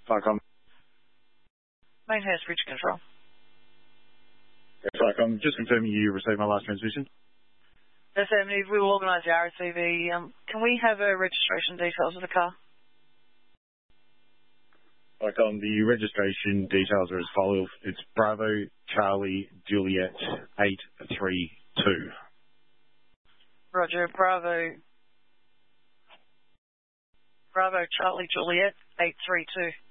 Flycom. Mainhurst Bridge Control. Flycom, just confirming you received my last transmission. Affirmative, we will organise the RSCV. Can we have registration details of the car? Flycom, the registration details are as follows. It's Bravo Charlie Juliet 832. Roger, Bravo Charlie Juliet 832.